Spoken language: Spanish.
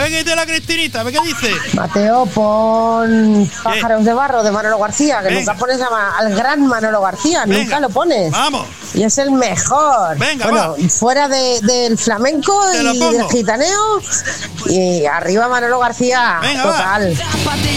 Venga, y de la Cristinita, ¿qué dice? Mateo, pon Pájaros de Barro de Manolo García, que nunca pones al gran Manolo García, nunca lo pones. Vamos. Y es el mejor. Venga, bueno, fuera del flamenco y del gitaneo, y arriba Manolo García, venga, total.